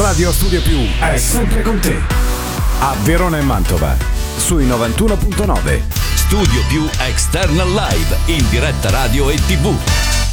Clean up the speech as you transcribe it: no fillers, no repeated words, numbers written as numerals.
Radio Studio Più è sempre con te. A Verona e Mantova, sui 91.9. Studio Più External Live, in diretta radio e TV.